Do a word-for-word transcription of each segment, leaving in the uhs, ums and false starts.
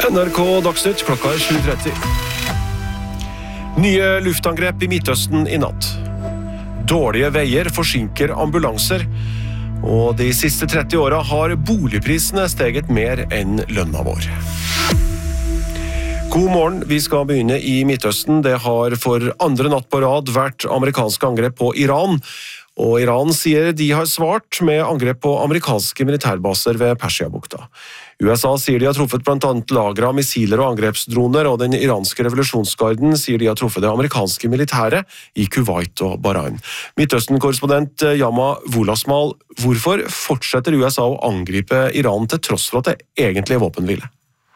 N R K Dagsnytt, klokka er sju tretti. Nye luftangrep i Midtøsten i natt. Dårlige veier forsinker ambulanser. Og de siste tretti åra har boligprisene steget mer enn lønna vår. God morgen, vi skal begynne i Midtøsten. Det har for andre natt på rad vært amerikanske angrep på Iran. Og Iran sier de har svart med angrep på amerikanske militærbaser ved Persiabukta. U S A sier de har truffet blant annet lagre av missiler og angrepsdroner, og den iranske revolusjonsgarden sier de har truffet det amerikanske militæret i Kuwait og Bahrain. Midtøsten-korrespondent Yama Wolasmal, hvorfor fortsetter U S A å angripe Iran til tross for at det egentlig er våpenhvile?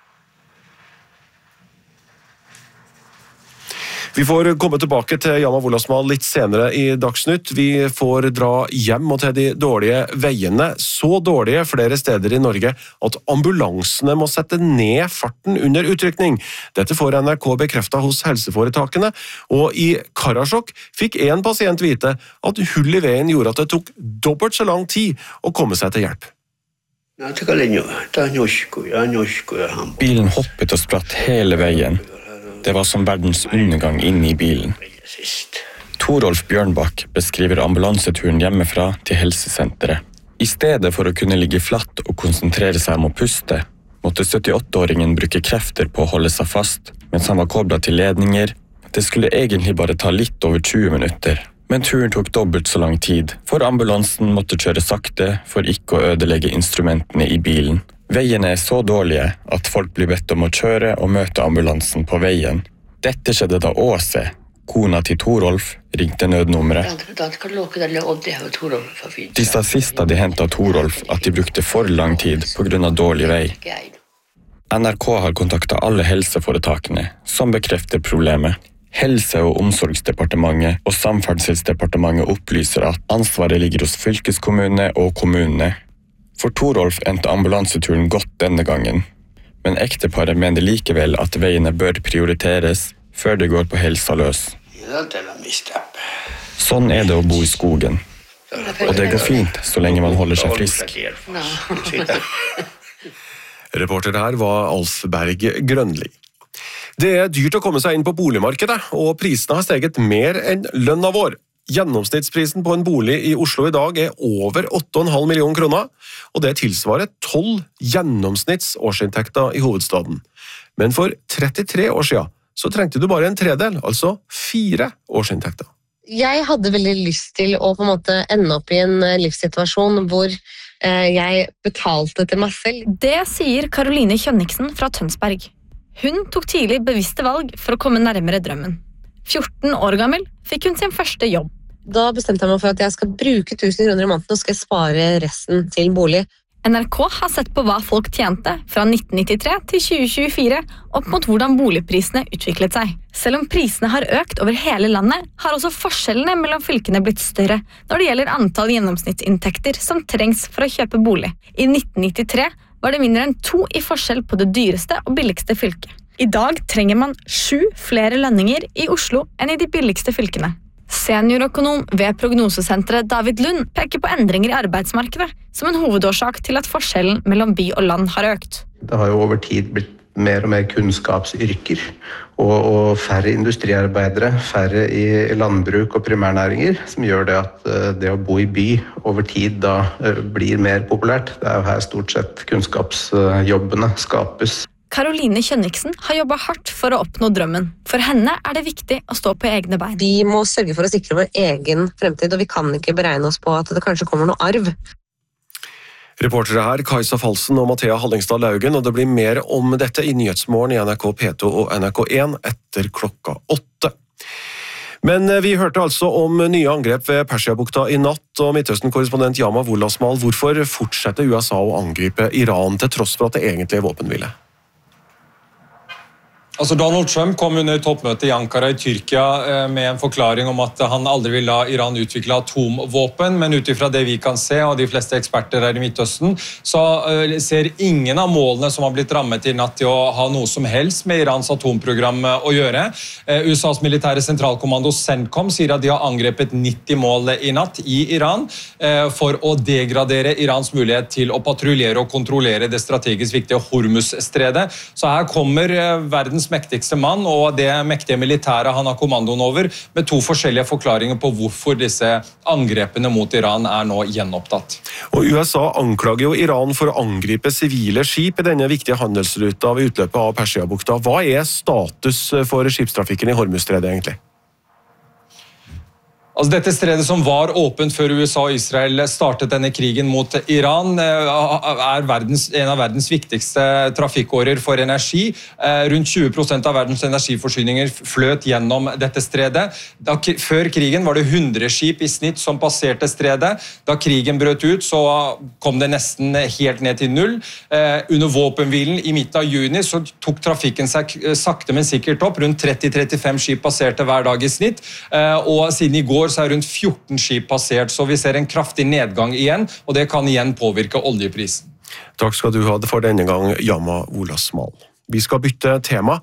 Vi får komme tilbake til Yama Wolasmal litt senere i Dagsnytt. Vi får dra hjem og til de dårlige veiene. Så dårlige flere steder i Norge at ambulansene må sette ned farten under utrykning. Dette får N R K bekreftet hos helseforetakene, og i Karasjok fikk en pasient vite at hull i veien gjorde at det tok dobbelt så lang tid å komme seg til hjelp. Bilen hoppet og spratt hele veien. Det var som verdens undergang inne i bilen. Torolf Bjørnbakk beskriver ambulanseturen hjemmefra til helsesenteret. I stedet for å kunne ligge flatt og konsentrere seg om å puste, måtte syttiåtte-åringen bruke krefter på å holde seg fast, mens han var koblet til ledninger. Det skulle egentlig bare ta litt over tjue minutter, men turen tok dobbelt så lang tid, for ambulansen måtte kjøre sakte for ikke å ødelegge instrumentene i bilen. Veiene er så dårlige at folk blir bedt om å kjøre og møte ambulansen på veien. Dette skjedde da Åse, kona til Torolf, ringte nødnummeret. De sa sist da de hentet Torolf at de brukte for lang tid på grunn av dårlig vei. N R K har kontaktet alle helseforetakene, som bekrefter problemet. Helse- og omsorgsdepartementet og Samferdselsdepartementet opplyser at ansvaret ligger hos fylkeskommune og kommunene. For Torolf endte ambulanseturen godt denne gangen, men ekteparet mener likevel at veiene bør prioriteres før det går på helsa løs. Sånn er det å bo i skogen, og det går fint så lenge man holder seg frisk. Reporter her var Alf Berg Grønli. Det er dyrt å komme seg inn på boligmarkedet, og prisene har steget mer enn lønna vår. Gjennomsnittsprisen på en bolig i Oslo i dag er over åtte komma fem millioner kroner, og det tilsvarer tolv gjennomsnittsårsinntekter i hovedstaden. Men for trettitre år siden så trengte du bare en tredel, altså fire årsinntekter. Jeg hadde veldig lyst til å på en måte ende opp i en livssituasjon hvor eh, jeg betalte til meg selv. Det sier Caroline Kjønniksen fra Tønsberg. Hun tok tidlig bevisste valg for å komme nærmere drømmen. fjorten år gammel fikk hun sin første jobb. Da bestemte jeg meg for at jeg skal bruke tusen kroner i måneden og skal spare resten til bolig. N R K har sett på hva folk tjente fra nitten nittitre til tjue tjuefire opp mot hvordan boligprisene utviklet seg. Selv om prisene har økt over hele landet, har også forskjellene mellom fylkene blitt større når det gjelder antall gjennomsnittsinntekter som trengs for å kjøpe bolig. I nitten nittitre var det mindre enn to i forskjell på det dyreste og billigste fylket. I dag trenger man sju flere lønninger i Oslo enn i de billigste fylkene. Seniorøkonom ved prognosesenteret David Lund peker på endringer i arbeidsmarkedet som en hovedårsak til at forskjellen mellom by og land har økt. Det har jo over tid blitt mer og mer kunnskapsyrker, og, og færre industriarbeidere, færre i landbruk og primærnæringer, som gjør det at det å bo i by over tid da blir mer populært. Det er jo her stort sett kunnskapsjobbene skapes. Caroline Kjønniksen har jobbet hardt for å oppnå drømmen. For henne er det viktig å stå på egne bein. Vi må sørge for å sikre vår egen fremtid, og vi kan ikke beregne oss på at det kanskje kommer noe arv. Reportere her, Kajsa Falsen og Mathea Hallingstad Laugen, og det blir mer om dette i Nyhetsmorgen i N R K P to og N R K en etter klokka åtte. Men vi hørte altså om nye angrep ved Persiabukta i natt, og Midtøsten-korrespondent Yama Wolasmal, hvorfor fortsetter U S A å angripe Iran til tross for at det egentlig er våpenhvile? Altså Donald Trump kom under toppmøtet i Ankara i Tyrkia med en forklaring om at han aldri vil la Iran utvikle atomvåpen, men utifra det vi kan se, og de fleste eksperter her i Midtøsten, så ser ingen av målene som har blitt rammet i natt til å ha noe som helst med Irans atomprogram å gjøre. U S A's militære sentralkommando CENTCOM sier at de har angrepet nitti mål i natt i Iran for å degradere Irans mulighet til å patruljere og kontrollere det strategisk viktige Hormuz-stredet. Så her kommer verdens mektigste mann og det mektige militære han har kommandoen over, med to forskjellige forklaringer på hvorfor disse angrepene mot Iran er nå gjenopptatt. Og U S A anklager jo Iran for å angripe sivile skip i denne viktige handelsruta ved utløpet av Persiabukta. Hva er status for skipstrafikken i Hormuzstredet egentlig? Altså dette stredet som var åpent før U S A og Israel startet denne krigen mot Iran, er verdens, en av verdens viktigste trafikkårer for energi. Rundt tjue prosent av verdens energiforsyninger fløt gjennom dette stredet. Da, før krigen var det hundre skip i snitt som passerte stredet. Da krigen brøt ut, så kom det nesten helt ned til null. Under våpenhvilen i midten av juni så tok trafikken seg sakte, men sikkert opp. Rundt tretti til trettifem skip passerte hver dag i snitt, og siden i går så er rundt fjorten skip passert, så vi ser en kraftig nedgang igjen, og det kan igjen påvirke oljeprisen. Takk skal du ha for denne gang, Yama Olasmal. Vi skal bytte tema.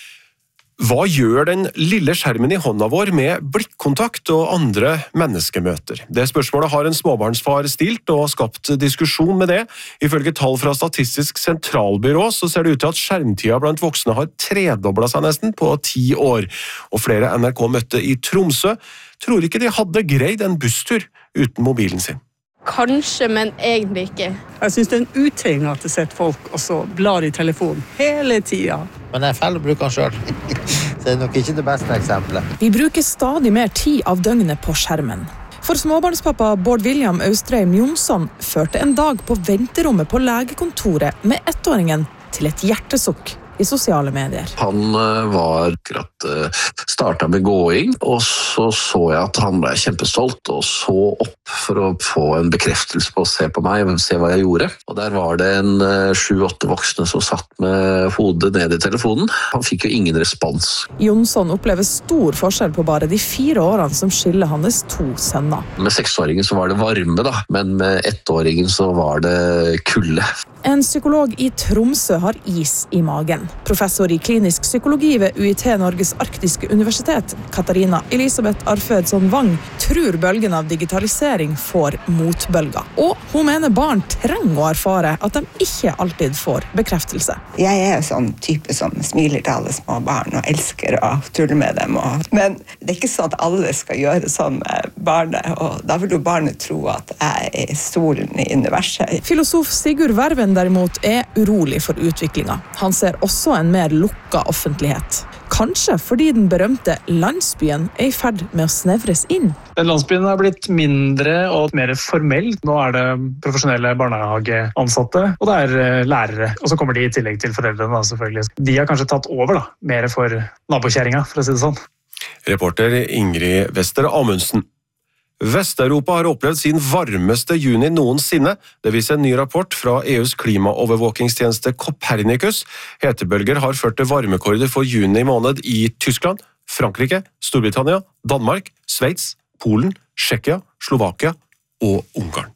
Hva gjør den lille skjermen i hånda vår med blikkontakt og andre menneskemøter? Det spørsmålet har en småbarnsfar stilt og skapt diskusjon med det. Ifølge tall fra Statistisk sentralbyrå så ser det ut til at skjermtida blant voksne har tredoblet seg nesten på ti år. Og flere N R K møtte i Tromsø tror ikke de hadde greid en busstur uten mobilen sin. Kanskje, men egentlig ikke. Jeg synes det er en uting at det sitter folk og så blar i telefonen hele tiden. Men jeg feller bruker den selv. Så det er nok ikke det beste eksempelet. Vi bruker stadig mer tid av døgnet på skjermen. For småbarnspappa Bård William Austreim Jonsson førte en dag på venterommet på legekontoret med ettåringen til et hjertesukk i sosiale medier. Han var akkurat startet med gåing, og så så jeg at han ble kjempestolt og så opp for å få en bekreftelse på å se på meg og se hva jeg gjorde. Og der var det en sju-åtte voksne som satt med hodet ned i telefonen. Han fikk jo ingen respons. Jonsson opplever stor forskjell på bare de fire årene som skiller hans to sønner. Med seksåringen så var det varme da, men med ettåringen så var det kulde. En psykolog i Tromsø har is i magen. Professor i klinisk psykologi ved U I T Norges arktiske universitet, Katarina Elisabeth Arfødsson Wang, tror bølgen av digitalisering får motbølger. Og hun mener barn trenger å erfare at de ikke alltid får bekreftelse. Jeg er sånn type som smiler til alle små barn og elsker å tulle med dem. Og... Men det er ikke sånn at alle skal gjøre sånn med barnet, og da vil jo barnet tro at jeg er solen i universet. Filosof Sigurd Verven derimot er urolig for utviklinga. Han ser også en mer lukka offentlighet. Kanskje fordi den berømte landsbyen er i ferd med å snevres inn. Landsbyen har blitt mindre og mer formell. Nå er det profesjonelle barnehageansatte, og det er lærere. Og så kommer de i tillegg til foreldrene, selvfølgelig. De har kanskje tatt over da, mer for nabokjæringa, for å si det sånn. Reporter Ingrid Wester Amundsen. Vest-Europa har opplevd sin varmeste juni noensinne. Det viser en ny rapport fra E U's klimaovervåkingstjeneste Copernicus. Hetebølger har ført til varmekorder for juni måned i Tyskland, Frankrike, Storbritannia, Danmark, Sveits, Polen, Tsjekkia, Slovakia og Ungarn.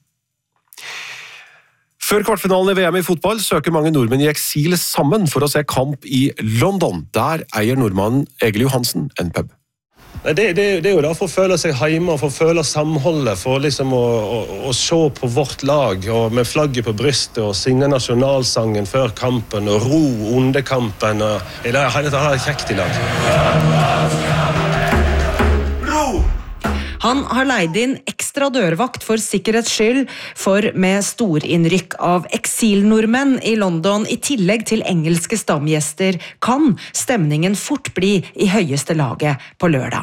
Før kvartfinalen i V M i fotball søker mange nordmenn i eksil sammen for å se kamp i London. Der eier nordmannen Egil Johansen en pub. Det, det, det er jo da for å føle seg hjemme, for å føle samholdet, for liksom å, å, å se på vårt lag og med flagget på brystet og synge nasjonalsangen før kampen og ro under kampen. Og, det er et kjekt i lag. Han har leid inn ekstra dørvakt for sikkerhets skyld, for med storinnrykk av eksilnordmenn i London i tillegg til engelske stamgjester kan stemningen fort bli i høyeste laget på lørdag.